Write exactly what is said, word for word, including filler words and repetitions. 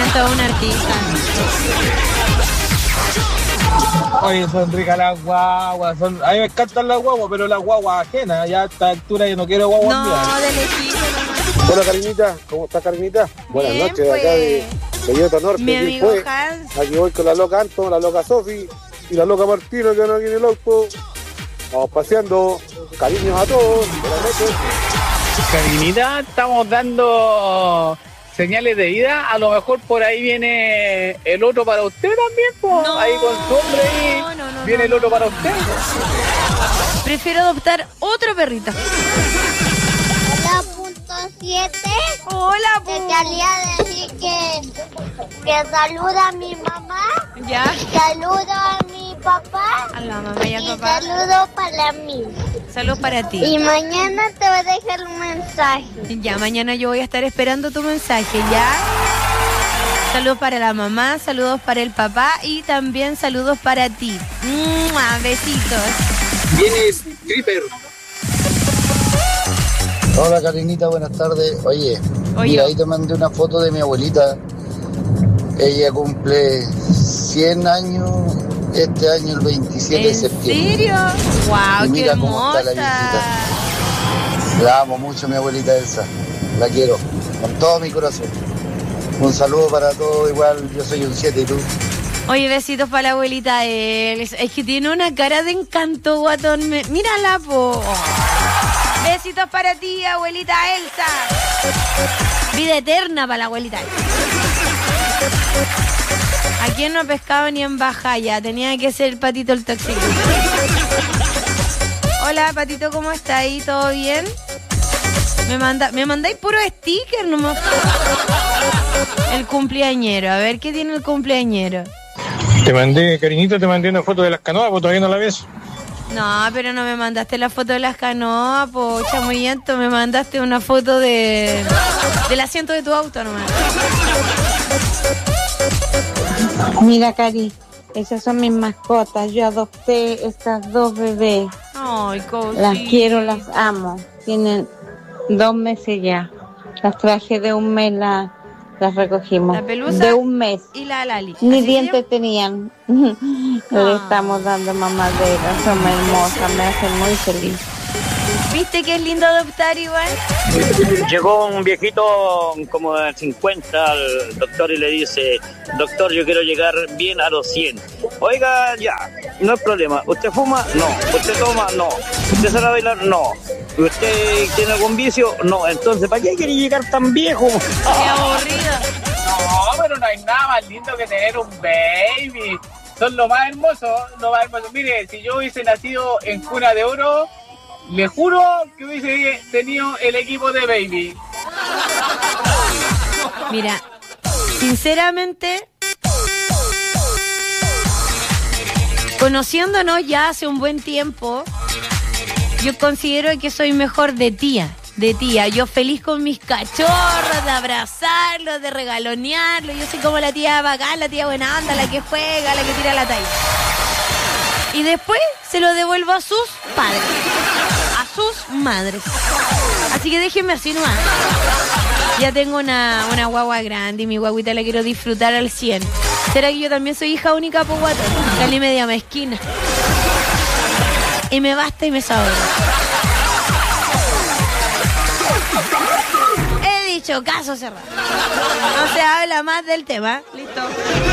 Tienen todo un artista. Oye, son ricas las guaguas. Son... A mí me encantan las guaguas, pero las guaguas ajenas. Ya a esta altura yo no quiero guaguas No, mías. de lejito nomás. Hola, Karinita. ¿Cómo estás, Karinita? Buenas Bien, noches, pues. acá de Bellota Norte. Mi aquí, amigo pues. Hans. Aquí voy con la loca Anton, la loca Sofi y la loca Martina que anda aquí en el auto. Vamos paseando. Cariños a todos. Buenas noches. Karinita, estamos dando señales de vida. A lo mejor por ahí viene el otro para usted también, pues. No, ahí con su hombre ahí no, no, no, viene no, el otro no. para usted. Prefiero adoptar otro perrito. Hola, punto siete. Hola, Te pu. quería decir que, que saluda a mi mamá, Ya. saludo a mi papá A la mamá y y al papá. saludo para mí. Saludos para ti. Y mañana te voy a dejar un mensaje. Ya, mañana yo voy a estar esperando tu mensaje, ¿ya? Saludos para la mamá, saludos para el papá y también saludos para ti. ¡Mua! Besitos. Vienes, Creeper. Hola Karinita, buenas tardes. Oye, Oye. mira, ahí te mandé una foto de mi abuelita. Ella cumple cien años este año, el veintisiete de ¿En septiembre. serio? ¡Wow! Y ¡Qué mira cómo está la hermosa! La amo mucho, mi abuelita Elsa. La quiero con todo mi corazón. Un saludo para todos, igual yo soy un siete y tú. Oye, besitos para la abuelita Elsa. Es que tiene una cara de encanto, guatón. Me- Mírala, po. Besitos para ti, abuelita Elsa. Vida eterna para la abuelita Elsa. ¿A quién no ha pescado ni en Bajaya? Tenía que ser el Patito el tóxico. Hola, Patito, ¿cómo está ahí? ¿Todo bien? Me manda, me mandáis puro sticker nomás. El cumpleañero. A ver, ¿qué tiene el cumpleañero? Te mandé, Karinita, te mandé una foto de las canoas, pues todavía no la ves. No, pero no me mandaste la foto de las canoas, po, chamullento. Me mandaste una foto de del asiento de tu auto nomás. Mira, Cari, esas son mis mascotas. Yo adopté estas dos bebés. Ay, cosita. Las quiero, las amo. Tienen dos meses ya. Las traje de un mes, la- las recogimos. La pelusa De un mes. y la Lali. Ni ¿Así dientes tenían. Le Ah. estamos dando mamadera. Son hermosas, me hacen muy feliz. se llama? ¿Viste que es lindo adoptar igual? Llegó un viejito como de cincuenta al doctor y le dice: doctor, yo quiero llegar bien a los cien. Oiga, ya, no hay problema. ¿Usted fuma? No. ¿Usted toma? No. ¿Usted sabe bailar? No. ¿Usted tiene algún vicio? No. Entonces, ¿para qué quiere llegar tan viejo? Qué aburrido. No, pero no hay nada más lindo que tener un baby. Son lo más hermoso, lo más hermoso. Mire, si yo hubiese nacido en cuna de oro, le juro que hubiese tenido el equipo de baby. Mira, sinceramente, conociéndonos ya hace un buen tiempo, yo considero que soy mejor de tía, de tía. Yo feliz con mis cachorros, de abrazarlos, de regalonearlos. Yo soy como la tía bacán, la tía buena onda, la que juega, la que tira la talla. Y después se lo devuelvo a sus padres, a sus madres. Así que déjenme así nomás. Ya tengo una, una guagua grande y mi guaguita la quiero disfrutar al cien. ¿Será que yo también soy hija única, po guato? Salí media mezquina. Y me basta y me sobra. He dicho caso cerrado. No se habla más del tema. Listo.